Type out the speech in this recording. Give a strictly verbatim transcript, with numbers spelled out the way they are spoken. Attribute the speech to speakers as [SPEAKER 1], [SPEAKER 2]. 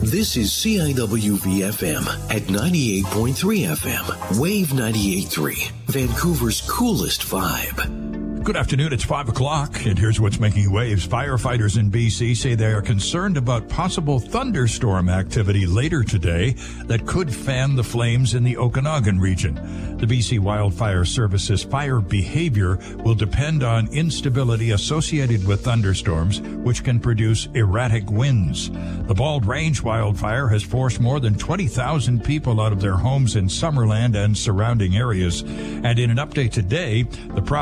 [SPEAKER 1] This is C I W V F M at ninety-eight point three F M, Wave ninety-eight point three, Vancouver's coolest vibe.
[SPEAKER 2] Good afternoon, it's five o'clock, and here's what's making waves. Firefighters in B C say they are concerned about possible thunderstorm activity later today that could fan the flames in the Okanagan region. The B C Wildfire Service's fire behavior will depend on instability associated with thunderstorms, which can produce erratic winds. The Bald Range wildfire has forced more than twenty thousand people out of their homes in Summerland and surrounding areas. And in an update today, the province